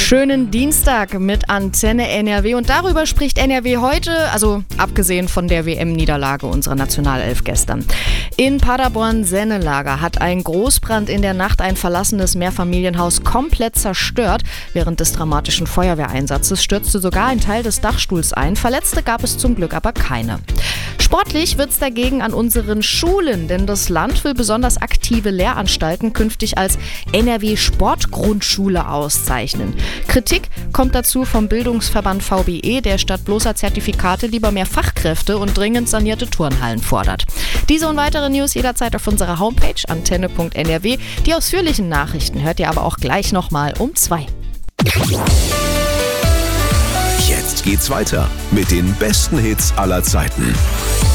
Schönen Dienstag mit Antenne NRW und darüber spricht NRW heute, also abgesehen von der WM-Niederlage unserer Nationalelf gestern. In Paderborn-Sennelager hat ein Großbrand in der Nacht ein verlassenes Mehrfamilienhaus komplett zerstört. Während des dramatischen Feuerwehreinsatzes stürzte sogar ein Teil des Dachstuhls ein. Verletzte gab es zum Glück aber keine. Sportlich wird's dagegen an unseren Schulen, denn das Land will besonders aktive Lehranstalten künftig als NRW-Sportgrundschule auszeichnen. Kritik kommt dazu vom Bildungsverband VBE, der statt bloßer Zertifikate lieber mehr Fachkräfte und dringend sanierte Turnhallen fordert. Diese und weitere News jederzeit auf unserer Homepage antenne.nrw. Die ausführlichen Nachrichten hört ihr aber auch gleich nochmal um 2. Jetzt geht's weiter mit den besten Hits aller Zeiten.